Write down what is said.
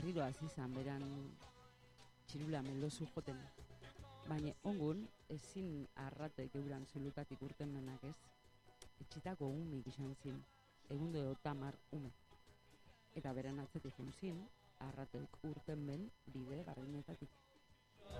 berriro azizan beran txirula melozu joten. Baina ongun, ezin arratek euran zulutatik urten menak ez. Etxitako umik izan zin, egundo eotamar ume. Eta beran atzetik junzin, arratek urten ben bide garrinetatik.